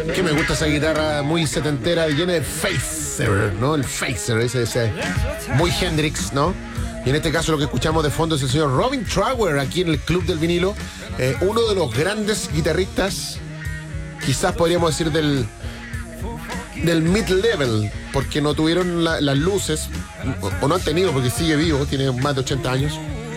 Que me gusta esa guitarra muy setentera, llena de phaser, ¿no? El phaser, ese muy Hendrix, ¿no? Y en este caso lo que escuchamos de fondo es el señor Robin Trower, aquí en el Club del Vinilo, uno de los grandes guitarristas, quizás podríamos decir del mid-level, porque no tuvieron las luces, o no han tenido, porque sigue vivo, tiene más de 80 años.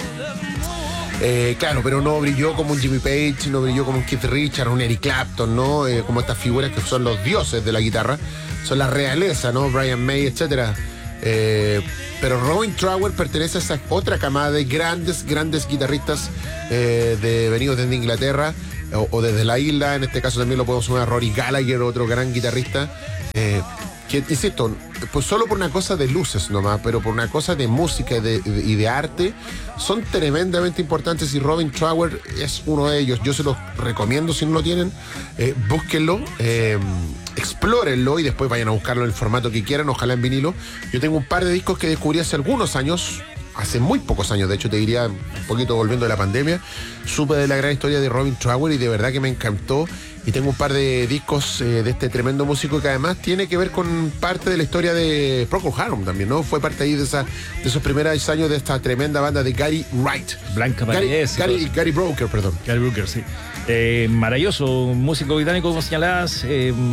Claro, pero no brilló como un Jimmy Page, no brilló como un Keith Richards, un Eric Clapton, ¿no? Como estas figuras que son los dioses de la guitarra, son la realeza, ¿no? Brian May, etcétera. Pero Robin Trower pertenece a esa otra camada de grandes guitarristas venidos desde Inglaterra o desde la isla. En este caso también lo podemos sumar a Rory Gallagher, otro gran guitarrista. Que, insisto, pues solo por una cosa de luces nomás, pero por una cosa de música y de arte, son tremendamente importantes, y Robin Trower es uno de ellos. Yo se los recomiendo si no lo tienen, búsquenlo, explórenlo y después vayan a buscarlo en el formato que quieran, ojalá en vinilo. Yo tengo un par de discos que descubrí hace algunos años, hace muy pocos años, de hecho te diría un poquito volviendo de la pandemia, supe de la gran historia de Robin Trower y de verdad que me encantó. Y tengo un par de discos de este tremendo músico que además tiene que ver con parte de la historia de Procol Harum también, ¿no? Fue parte ahí de esos primeros años de esta tremenda banda de Gary Wright. Blanca Paredes. Gary Brooker, perdón. Gary Brooker, sí. Maravilloso, músico británico, como señalabas.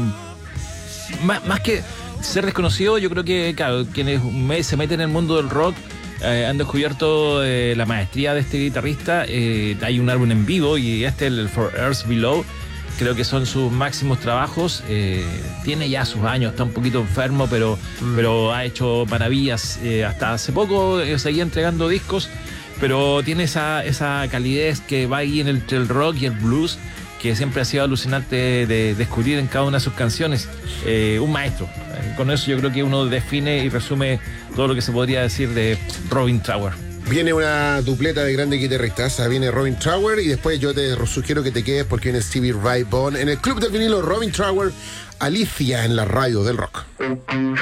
Más que ser desconocido, yo creo que, claro, quienes se meten en el mundo del rock han descubierto la maestría de este guitarrista. Hay un álbum en vivo y el For Earth Below, creo que son sus máximos trabajos. Tiene ya sus años, está un poquito enfermo, pero ha hecho maravillas. Hasta hace poco seguía entregando discos, pero tiene esa calidez que va ahí entre el rock y el blues, que siempre ha sido alucinante de descubrir en cada una de sus canciones. Un maestro. Con eso yo creo que uno define y resume todo lo que se podría decir de Robin Trower. Viene una dupleta de grandes guitarristas. Viene Robin Trower y después yo te sugiero que te quedes porque viene Stevie Ray Vaughan en el Club del Vinilo. Robin Trower, Alicia en la radio del rock.